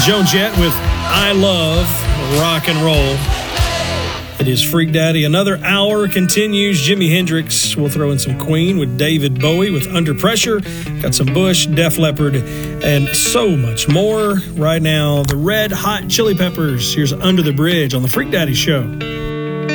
Joan Jett with I Love Rock and Roll. It is Freak Daddy. Another hour continues. Jimi Hendrix. We'll throw in some Queen with David Bowie with Under Pressure. Got some Bush, Def Leppard, and so much more. Right now, the Red Hot Chili Peppers. Here's Under the Bridge on the Freak Daddy Show.